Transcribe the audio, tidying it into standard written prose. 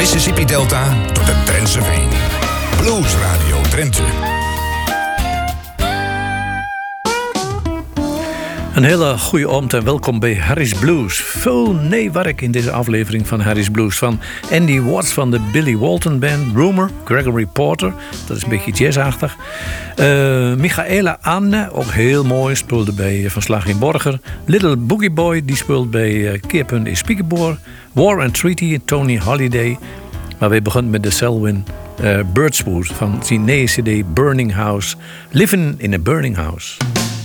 Mississippi Delta tot de Drentse Veen. Blues Radio Drenthe. Een hele goede avond en welkom bij Harry's Blues. Veel werk in deze aflevering van Harry's Blues. Van Andy Watts van de Billy Walton Band. Rumer, Gregory Porter, dat is een beetje jazzachtig. Michaela Anne, ook heel mooi, speelde bij Van Slag in Borger. Little Boogie Boy, die speelt bij Keerpunt in Spiekenboer. War and Treaty, Tony Holiday. Maar we begonnen met de Selwyn Birdswood van zijn nieuwe CD Burning House. Living in a Burning House.